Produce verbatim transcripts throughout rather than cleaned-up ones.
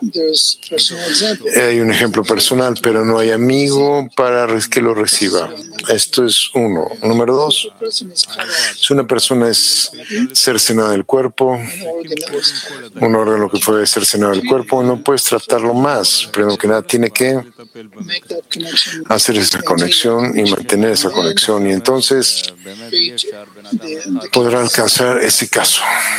Hay un ejemplo personal, pero no hay amigo para que lo reciba. Esto es uno. Número dos, si una persona es cercenada del cuerpo, un órgano que puede cercenar el cuerpo, no puedes tratarlo más. Primero que nada, tiene que hacer esa conexión y mantener esa conexión, y entonces podrá alcanzar ese caso.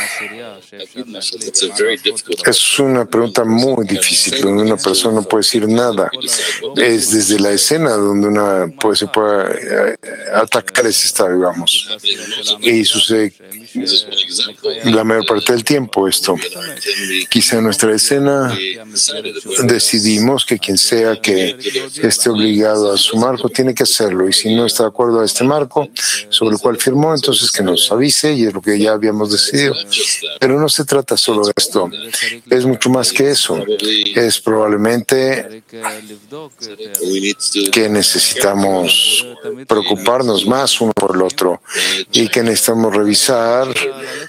Es una pregunta muy difícil, donde una persona no puede decir nada. Es desde la escena donde una pues, se puede eh, atacar ese estado, digamos. Y sucede la mayor parte del tiempo esto. Quizá en nuestra escena decidimos que quien sea que esté obligado a su marco tiene que hacerlo, y si no está de acuerdo a este marco sobre el cual firmó, entonces que nos avise, y es lo que ya habíamos decidido. Pero no se trata solo de esto, es mucho más que eso. Es probablemente que necesitamos preocuparnos más uno por el otro, y que necesitamos revisarnos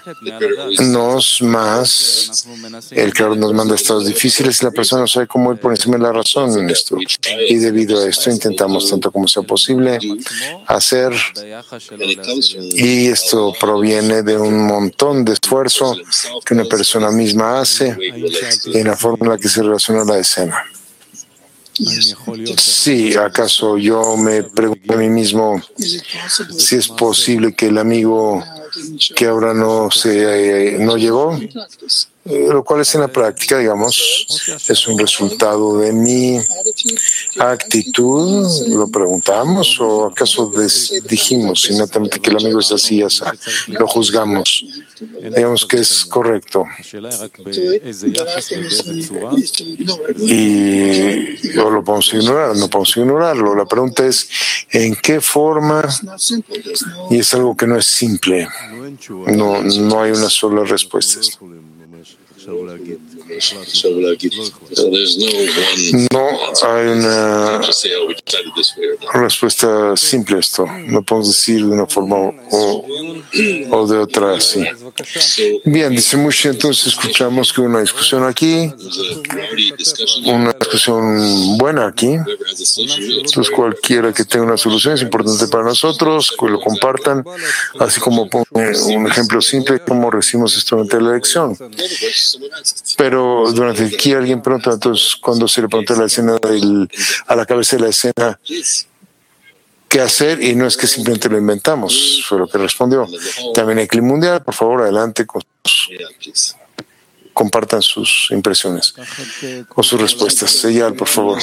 más. El Creador nos manda estados difíciles y la persona no sabe cómo ir por encima de la razón en esto, y debido a esto intentamos tanto como sea posible hacer, y esto proviene de un montón de esfuerzo que una persona misma hace en la forma en la que se relaciona la escena. Sí, ¿acaso yo me pregunto a mí mismo si es posible que el amigo que ahora no se eh, no llegó, eh, lo cual es en la práctica, digamos, es un resultado de mi actitud? ¿Lo preguntamos o acaso des, dijimos inmediatamente que el amigo es así, así, lo juzgamos? Digamos que es correcto. Y o lo podemos ignorar, no podemos ignorarlo. La pregunta es ¿en qué forma? Y es algo que no es simple. No, no hay una sola respuesta. No hay una respuesta simple a esto. No podemos decir de una forma o, o de otra así. Bien, dice Mushi, entonces escuchamos que hubo una discusión aquí, una discusión buena aquí. Entonces cualquiera que tenga una solución es importante para nosotros, que lo compartan, así como pone un ejemplo simple, cómo recibimos esto durante la elección. Pero durante aquí alguien pregunta, entonces cuando se le pregunta a la escena del, a la cabeza de la escena qué hacer, y no es que simplemente lo inventamos, fue lo que respondió. También hay clima mundial, por favor, adelante, con sus, compartan sus impresiones o sus respuestas. Señal, por favor.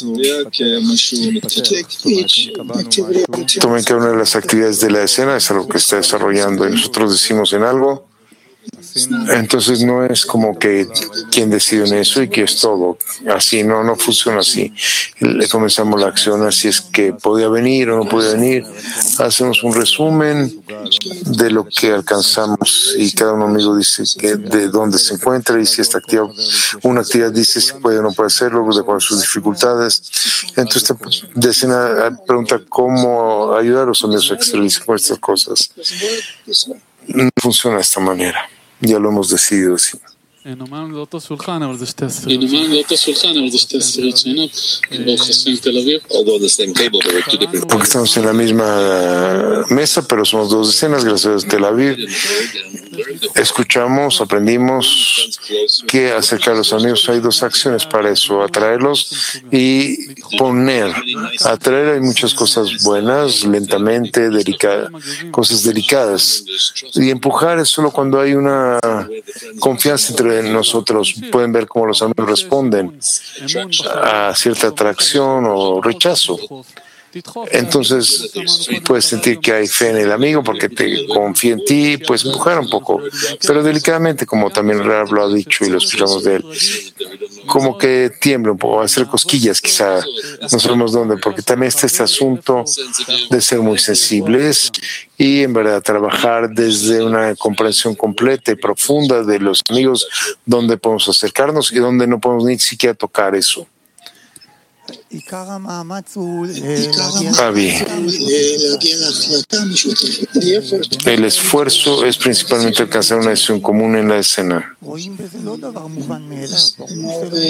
Tomen cada una de las actividades de la escena, es algo que está desarrollando y nosotros decimos en algo. Entonces no es como que quien decide en eso y que es todo. Así no, no funciona así. Le comenzamos la acción, así es que podía venir o no podía venir. Hacemos un resumen de lo que alcanzamos y cada uno amigo dice que de dónde se encuentra y si esta actividad, una actividad dice si puede o no puede hacerlo, de acuerdo a sus dificultades. Entonces decena pregunta cómo ayudar a los amigos a exteriorizar con estas cosas. No funciona de esta manera. Ya lo hemos decidido así. Porque estamos en la misma mesa, pero somos dos escenas, gracias a Tel Aviv. Escuchamos, aprendimos que acercar a los amigos hay dos acciones para eso, atraerlos y poner. Atraer hay muchas cosas buenas, lentamente, delicadas, cosas delicadas. Y empujar es solo cuando hay una confianza entre nosotros. Pueden ver cómo los amigos responden a cierta atracción o rechazo. Entonces puedes sentir que hay fe en el amigo porque te confía en ti, puedes empujar un poco, pero delicadamente, como también Rab lo ha dicho y lo escuchamos de él, como que tiembla un poco, hacer cosquillas quizá, no sabemos dónde, porque también está este asunto de ser muy sensibles y en verdad trabajar desde una comprensión completa y profunda de los amigos, donde podemos acercarnos y donde no podemos ni siquiera tocar eso. Avi, el esfuerzo es principalmente alcanzar una decisión común en la escena.